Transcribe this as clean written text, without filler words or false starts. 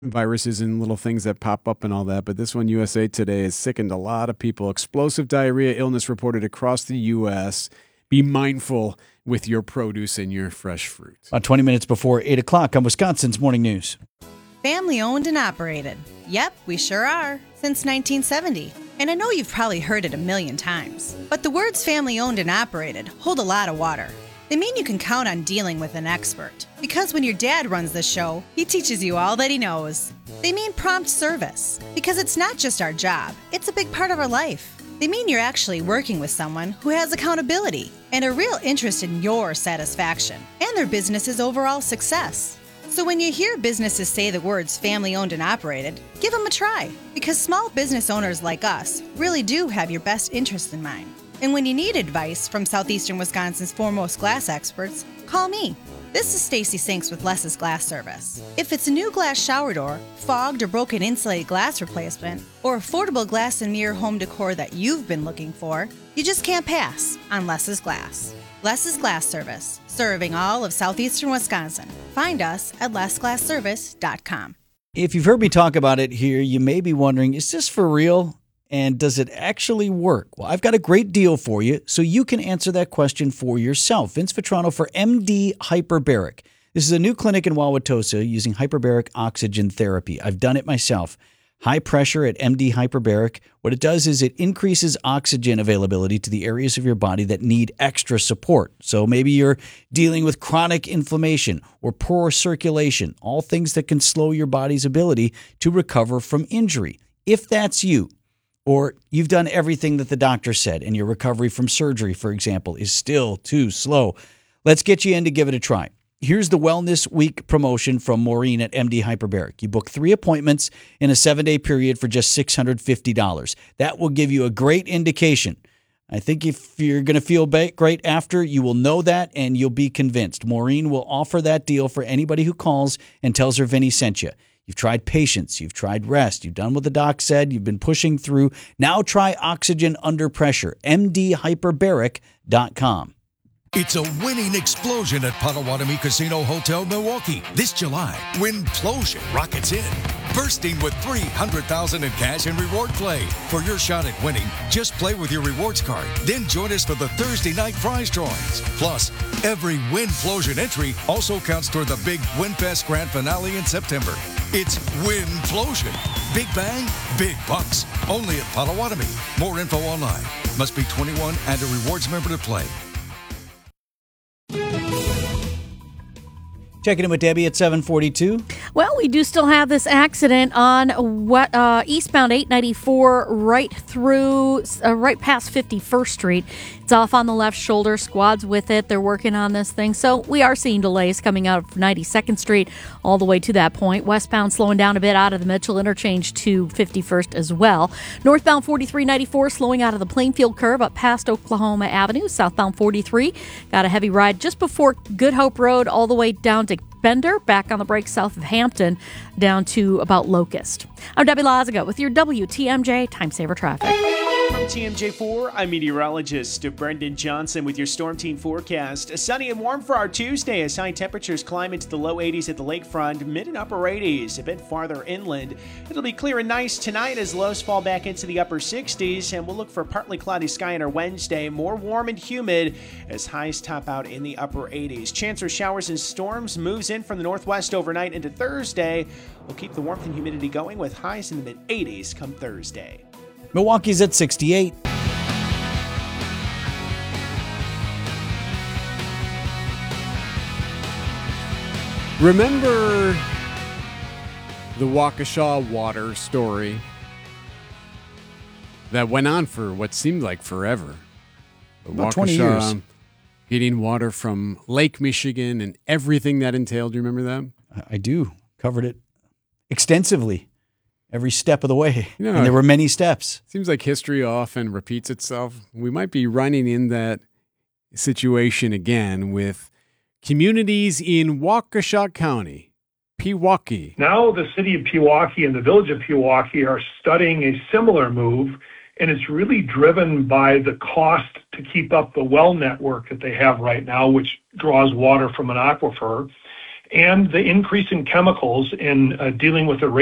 viruses and little things that pop up and all that. But this one, USA Today, has sickened a lot of people. Explosive diarrhea illness reported across the U.S. Be mindful with your produce and your fresh fruit. About 20 minutes before 8 o'clock on Wisconsin's Morning News. Family owned and operated. Yep, we sure are. Since 1970. And I know you've probably heard it a million times. But the words family owned and operated hold a lot of water. They mean you can count on dealing with an expert. Because when your dad runs the show, he teaches you all that he knows. They mean prompt service. Because it's not just our job, it's a big part of our life. They mean you're actually working with someone who has accountability and a real interest in your satisfaction and their business's overall success. So when you hear businesses say the words family-owned and operated, give them a try, because small business owners like us really do have your best interest in mind. And when you need advice from southeastern Wisconsin's foremost glass experts, call me. This is Stacy Sinks with Less's Glass Service. If it's a new glass shower door, fogged or broken insulated glass replacement, or affordable glass and mirror home decor that you've been looking for, you just can't pass on Less's Glass. Less's Glass Service, serving all of southeastern Wisconsin. Find us at lessglassservice.com. If you've heard me talk about it here, you may be wondering, is this for real? And does it actually work? Well, I've got a great deal for you, so you can answer that question for yourself. Vince Vitrano for MD Hyperbaric. This is a new clinic in Wauwatosa using hyperbaric oxygen therapy. I've done it myself. High pressure at MD Hyperbaric. What it does is it increases oxygen availability to the areas of your body that need extra support. So maybe you're dealing with chronic inflammation or poor circulation, all things that can slow your body's ability to recover from injury. If that's you, or you've done everything that the doctor said and your recovery from surgery, for example, is still too slow, let's get you in to give it a try. Here's the Wellness Week promotion from Maureen at MD Hyperbaric. You book 3 appointments in a 7-day period for just $650. That will give you a great indication. I think if you're going to feel great after, you will know that and you'll be convinced. Maureen will offer that deal for anybody who calls and tells her Vinny sent you. You've tried patience. You've tried rest. You've done what the doc said. You've been pushing through. Now try oxygen under pressure. MDHyperbaric.com. It's a winning explosion at Potawatomi Casino Hotel Milwaukee. This July, Winplosion rockets in, bursting with $300,000 in cash and reward play. For your shot at winning, just play with your rewards card. Then join us for the Thursday night prize drawings. Plus, every Winplosion entry also counts toward the big WinFest Grand Finale in September. It's Winplosion. Big bang, big bucks. Only at Potawatomi. More info online. Must be 21 and a rewards member to play. Checking in with Debbie at 7:42. Well, we do still have this accident on eastbound 894 right past 51st Street. It's off on the left shoulder. Squad's with it. They're working on this thing. So we are seeing delays coming out of 92nd Street all the way to that point. Westbound slowing down a bit out of the Mitchell interchange to 51st as well. Northbound 4394 slowing out of the Plainfield curve up past Oklahoma Avenue. Southbound 43 got a heavy ride just before Good Hope Road all the way down to Bender, back on the brakes south of Hampton, down to about Locust. I'm Debbie Lazaga with your WTMJ Time Saver Traffic. From TMJ4, I'm meteorologist Brendan Johnson with your Storm Team forecast. Sunny and warm for our Tuesday as high temperatures climb into the low 80s at the lakefront, mid and upper 80s a bit farther inland. It'll be clear and nice tonight as lows fall back into the upper 60s, and we'll look for partly cloudy sky on our Wednesday. More warm and humid as highs top out in the upper 80s. Chance for showers and storms moves in from the northwest overnight into Thursday. We'll keep the warmth and humidity going with highs in the mid 80s come Thursday. Milwaukee's at 68. Remember the Waukesha water story that went on for what seemed like forever? About 20 years. Getting water from Lake Michigan and everything that entailed. Do you remember that? I do. Covered it extensively. Every step of the way. You know, and there were many steps. Seems like history often repeats itself. We might be running in that situation again with communities in Waukesha County, Pewaukee. Now the city of Pewaukee and the village of Pewaukee are studying a similar move, and it's really driven by the cost to keep up the well network that they have right now, which draws water from an aquifer. and the increase in chemicals in dealing with the